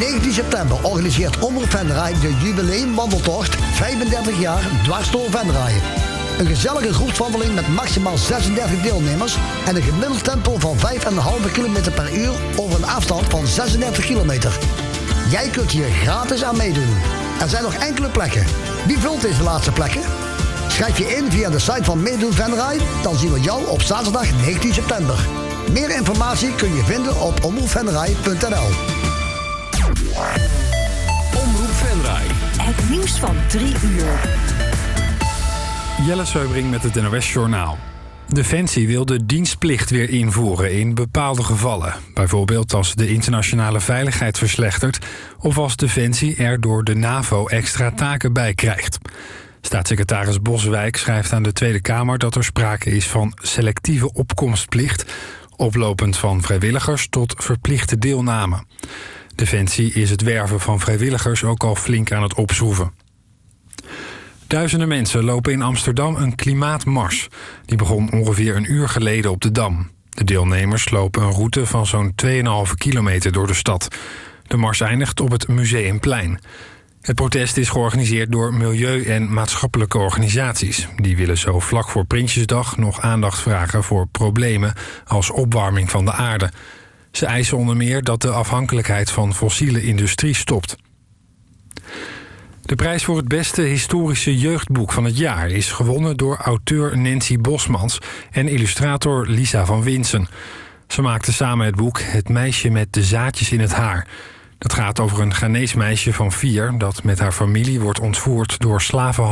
19 september organiseert Omroep Venray de jubileumwandeltocht 35 jaar dwars door Venray. Een gezellige groepswandeling met maximaal 36 deelnemers en een gemiddeld tempo van 5,5 km per uur over een afstand van 36 kilometer. Jij kunt hier gratis aan meedoen. Er zijn nog enkele plekken. Wie vult deze laatste plekken? Schrijf je in via de site van Meedoen Venray, dan zien we jou op zaterdag 19 september. Meer informatie kun je vinden op omroepvenray.nl. Omroep Venray. Het nieuws van 3 uur. Jelle Seubring met het NOS Journaal. Defensie wil de dienstplicht weer invoeren in bepaalde gevallen. Bijvoorbeeld als de internationale veiligheid verslechtert of als Defensie er door de NAVO extra taken bij krijgt. Staatssecretaris Boswijk schrijft aan de Tweede Kamer dat er sprake is van selectieve opkomstplicht, oplopend van vrijwilligers tot verplichte deelname. Defensie is het werven van vrijwilligers ook al flink aan het opschroeven. Duizenden mensen lopen in Amsterdam een klimaatmars. Die begon ongeveer een uur geleden op de Dam. De deelnemers lopen een route van zo'n 2,5 kilometer door de stad. De mars eindigt op het Museumplein. Het protest is georganiseerd door milieu- en maatschappelijke organisaties. Die willen zo vlak voor Prinsjesdag nog aandacht vragen voor problemen als opwarming van de aarde. Ze eisen onder meer dat de afhankelijkheid van fossiele industrie stopt. De prijs voor het beste historische jeugdboek van het jaar is gewonnen door auteur Nancy Bosmans en illustrator Lisa van Winsen. Ze maakten samen het boek Het meisje met de zaadjes in het haar. Dat gaat over een Ghanees meisje van 4 dat met haar familie wordt ontvoerd door slavenhandel.